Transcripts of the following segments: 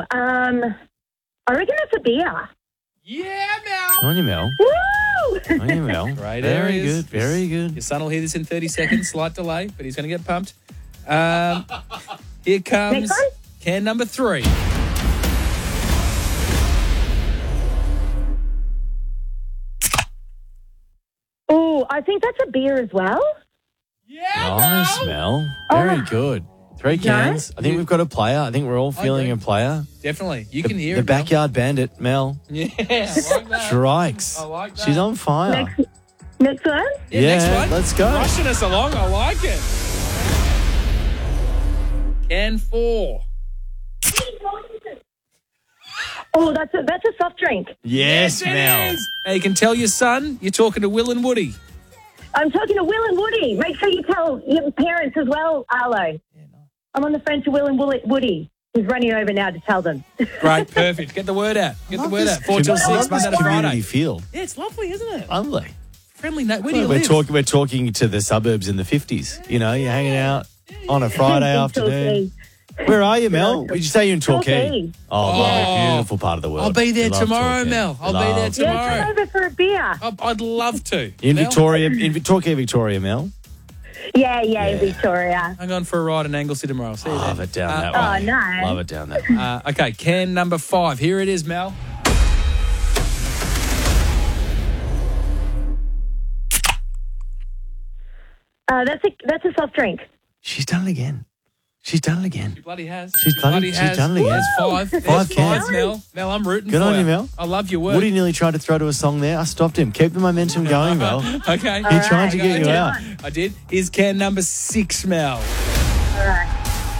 I reckon that's a beer. Yeah, Mel. On you, Mel. Woo! On you, Mel. Right, Very areas. good. Very good. Your son will hear this in 30 seconds. Slight delay, but he's going to get pumped. Here comes Next one? can number 3. Oh, I think that's a beer as well. Yeah, Nice, Mel. Very good. 3 cans. I think we've got a player. I think we're all feeling a player. Definitely. You can hear The it, Mel. backyard bandit, Mel. Yeah, I like that. Strikes. I like that. She's on fire. Next one? Yeah, next one. let's go. Rushing us along. I like it. Can 4. Oh, that's a soft drink. Yes, it Mel. is. Now, you can tell your son you're talking to Will and Woody. I'm talking to Will and Woody. Make sure you tell your parents as well, Arlo. I'm on the phone to Will and Woody. He's running over now to tell them. Great, perfect. Get the word out. Get the word out. 4 till 6, Monday to community Friday. field. Yeah, it's lovely, isn't it? Lovely. Friendly. Where do you We're live? we're talking to the suburbs in the 50s. You know, you're hanging out on a Friday afternoon. Where are you, Mel? Did you say you're in Torquay? Torquay. Oh, Yeah. beautiful part of the world. I'll be there We love tomorrow, Torquay. Mel. I'll be Love there it. tomorrow. Yeah, come over for a beer. I'd love to. In Mel? Victoria, in Torquay, Victoria, Mel. Yeah, Victoria. I'm going for a ride in Anglesey tomorrow. See you Love then. it down that Oh, way. no. Love it down that way. Okay, can number 5. Here it is, Mel. That's a soft drink. She's done it again. She's done it again. She bloody has. She's done it again. There's 5. There's 5 cans. 5, Mel. Mel, I'm rooting Good for on you, Mel. I love your work. Woody nearly tried to throw to a song there. I stopped him. Keep the momentum going, Mel. Okay. He tried to get you out. I did. Here's can number 6, Mel. All right.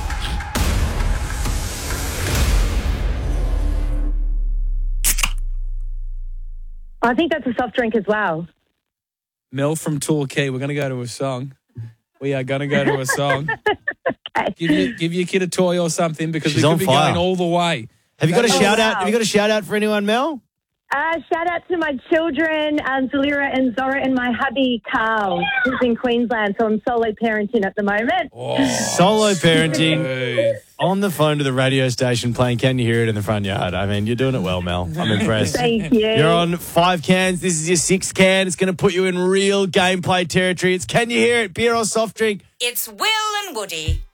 I think that's a soft drink as well. Mel from Torquay. We're going to go to a song. We are going to go to a song. Okay. Give your kid a toy or something because She's we on could be fire. going all the way. Have you got a Oh, shout out? wow. Have you got a shout out for anyone, Mel? Shout out to my children, Zalira and Zora, and my hubby, Carl, who's in Queensland. So I'm solo parenting at the moment. Oh, Solo parenting hey. on the phone to the radio station playing Can You Hear It in the Front Yard. I mean, you're doing it well, Mel. I'm impressed. Thank you. You're on 5 cans. This is your 6th can. It's going to put you in real gameplay territory. It's Can You Hear It? Beer or soft drink? It's Will and Woody.